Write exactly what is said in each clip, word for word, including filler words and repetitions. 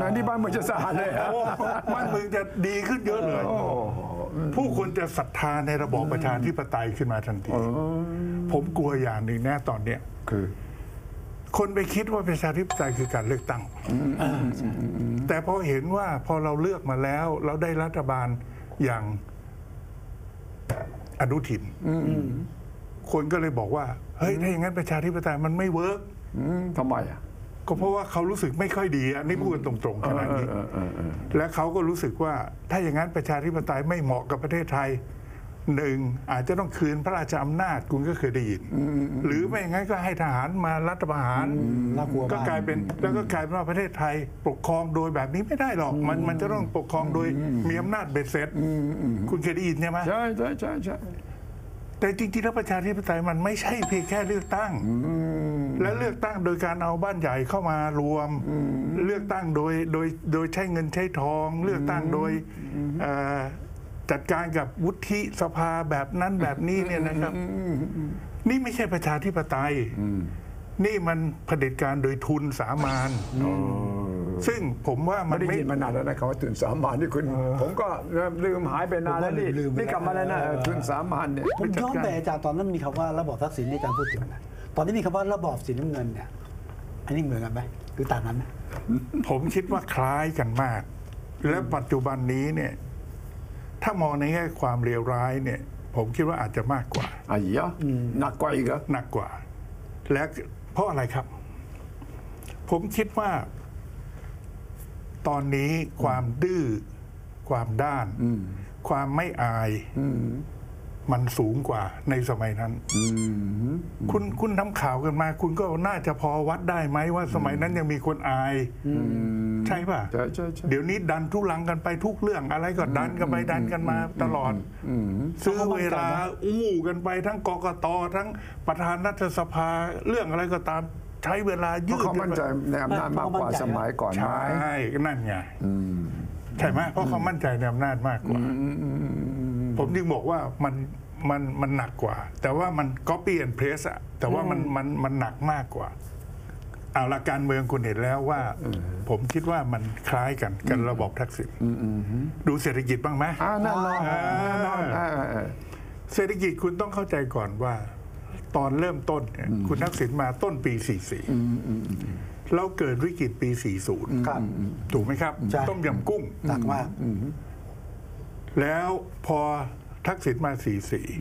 มนี่บ้านเมืองจะสะอาดเลยบ้านเมืองจะดีขึ้นเยอะเลยผู้คนจะศรัทธาในระบอบประชาธิปไตยขึ้นมาทันทีผมกลัวอย่างหนึ่งแน่ตอนเนี้ยคือคนไปคิดว่าประชาธิปไตยคือการเลือกตั้งแต่พอเห็นว่าพอเราเลือกมาแล้วเราได้รัฐบาลอย่างอนุทินคนก็เลยบอกว่าเฮ้ยถ้าอย่างนั้นประชาธิปไตยมันไม่เวิร์กทำไมอ่ะก็เพราะว่าเขารู้สึกไม่ค่อยดีอันนี้พูดกันตรงๆขนาดนี้และเขาก็รู้สึกว่าถ้าอย่างนั้นประชาธิปไตยไม่เหมาะกับประเทศไทยหนึ่งอาจจะต้องคืนพระราชอำนาจคุณก็เคยได้ยินหรือไม่อย่างนั้นก็ให้ทหารมารัฐประหารก็กลายเป็นแล้วก็กลายเป็นว่าประเทศไทยปกครองโดยแบบนี้ไม่ได้หรอกมันมันจะต้องปกครองโดยมีอำนาจเบ็ดเสร็จคุณเคยได้ยินใช่ไหมใช่ใช่ใช่ใช่แต่จริงๆแล้วประชาธิปไตยมันไม่ใช่เพียงแค่เลือกตั้งและเลือกตั้งโดยการเอาบ้านใหญ่เข้ามารวมเลือกตั้งโดยโดยโดยใช้เงินใช้ทองเลือกตั้งโดยจัดการกับวุฒิสภาแบบนั้นแบบนี้เนี่ยนะครับนี่ไม่ใช่ประชาธิปไตยนี่มันเผด็จการโดยทุนสามานซึ่งผมว่ามันไม่ได้ยินมานานแล้วนะคำว่าทุนสามานนี่คุณผมก็ลืมหายไปนานแล้วนี่นี่กลับมาแล้วนะทุนสามานเนี่ยผมย้อนไปอาจารย์ตอนนั้นมีคำว่าระบอบทักษิณที่อาจารย์พูดถึงนะตอนนี้มีคำว่าระบอบสีน้ำเงินเนี่ยอันนี้เหมือนกันไหมหรือต่างกันไหมผมคิดว่าคล้ายกันมากและปัจจุบันนี้เนี่ยถ้ามองในแง่ความเลวร้ายเนี่ยผมคิดว่าอาจจะมากกว่าอ่ะยะหนักกว่าอีกเหรอหนักกว่าและเพราะอะไรครับ ผมคิดว่าตอนนี้ความดื้อความด้านความไม่อายมันสูงกว่าในสมัยนั้นคุณคุณทำข่าวกันมาคุณก็น่าจะพอวัดได้ไหมว่าสมัยนั้นยังมีคนอายใช่ป่ะเดี๋ยวนี้ดันทุลังกันไปทุกเรื่องอะไรก็ดันกันไปดันกันมาตลอดซื้อเวลาอู้กันไปทั้งกกตทั้งประธานรัฐสภาเรื่องอะไรก็ตามใช้เวลายืดเขามั่นใจในอำนาจมากกว่าสมัยก่อนไหมใช่นั่นไงใช่ไหมเพราะเขามั่นใจในอำนาจมากกว่าผมจึงบอกว่ามันมันมันหนักกว่าแต่ว่ามัน copy and paste อะแต่ว่ามันมันมันหนักมากกว่าเอาละการเมืองคุณเห็นแล้วว่าผมคิดว่ามันคล้ายกันกันระบบทักษิณดูเศรษฐกิจบ้างไหมแน่นอนเศรษฐกิจคุณต้องเข้าใจก่อนว่าตอนเริ่มต้นเนี่ยคุณทักษิณมาต้นปีสี่สิบสี่เราเกิดวิกฤตปีสี่สิบถูกไหมครับต้มยำกุ้งหนักมากแล้วพอทักษิณมาสี่สิบสี่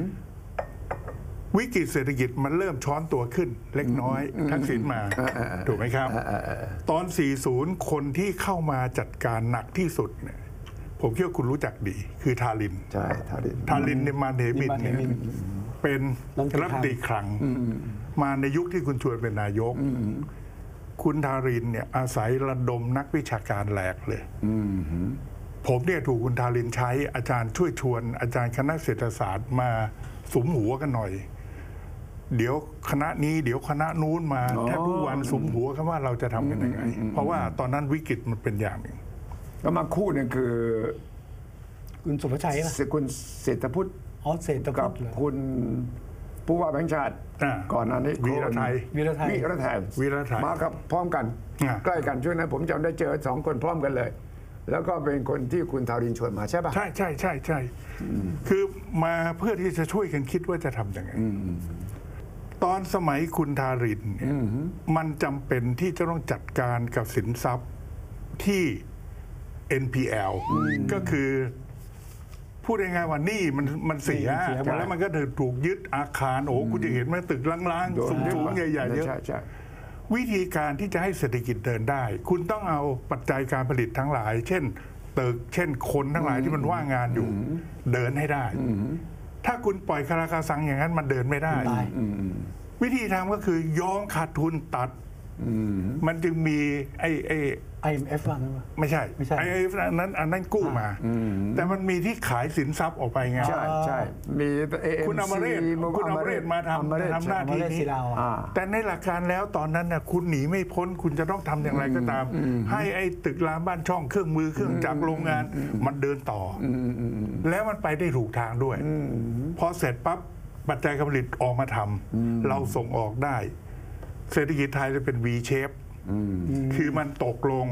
วิกฤตเศรษฐกิจมันเริ่มช้อนตัวขึ้นเล็กน้อยทักษิณมาถูกไหมครับตอนสี่สิบคนที่เข้ามาจัดการหนักที่สุดเนี่ยผมคิดว่าคุณรู้จักดีคือทารินใช่ทารินทารินเนี่ยมาเนมิตเนี่ยเป็นรัฐมนตรีคลังมาในยุคที่คุณชวนเป็นนายกคุณทารินเนี่ยอาศัยระดมนักวิชาการแหลกเลยผมเนี่ยถูกคุณทารินใช้อาจารย์ช่วยชวนอาจารย์คณะเศรษฐศาสตร์มาสุมหัวกันหน่อยเดี๋ยวคณะนี้เดี๋ยวคณะนู้นมาแทบทุกวันสุมหัวกันว่าเราจะทำกันยังไงเพราะว่าตอนนั้นวิกฤตมันเป็นอย่างหนึ่งแล้วมาคู่เนี่ยคือคุณสุภชัยป่ะคุณเศรษฐพุทธอ๋อเศรษฐพุทธกับคุณผู้ว่าแบงค์ชาติก่อนหน้านี้วีระไทยวีระไทยวีระไทยวีระไทยมากับพร้อมกันใกล้กันช่วงนั้นผมจำได้เจอสองคนพร้อมกันเลยแล้วก็เป็นคนที่คุณทารินชวนมาใช่ป่ะใช่ใช่ใช่ใช่คือมาเพื่อที่จะช่วยกันคิดว่าจะทำยังไงตอนสมัยคุณทารินเนี่ยมันจำเป็นที่จะต้องจัดการกับสินทรัพย์ที่ เอ็น พี แอล ก็คือพูดง่ายๆว่านี่มันมันเสียแล้วมันก็ถูกยึดอาคารโอ้คุณจะเห็นไหมตึกล้างๆสูงๆใหญ่ๆเยอะวิธีการที่จะให้เศรษฐกิจเดินได้คุณต้องเอาปัจจัยการผลิตทั้งหลายเช่นตึกเช่นคนทั้งหลายที่มันว่างงานอยู่เดินให้ได้ถ้าคุณปล่อยคาราคาซังอย่างนั้นมันเดินไม่ได้วิธีทำก็คือยอมขาดทุนตัดมันจึงมีไอ้ไอ้ไอ เอ็ม เอฟ ว่าไม่ใช่ไม่ใช่ไอ เอ็ม เอฟ นั้นอันนั้นกู้มาแต่มันมีที่ขายสินทรัพย์ออกไปไงใช่ใช่มีคุณอมเรศคุณอมเรศมาทำทำหน้าที่นี้แต่ในหลักการแล้วตอนนั้นน่ะคุณหนีไม่พ้นคุณจะต้องทำอย่างไรก็ตามให้ไอ้ตึกรามบ้านช่องเครื่องมือเครื่องจักรโรงงานมันเดินต่อแล้วมันไปได้ถูกทางด้วยพอเสร็จปั๊บปัจจัยการผลิตออกมาทำเราส่งออกได้เศรษฐกิจไทยจะเป็น V shape คือมันตกลง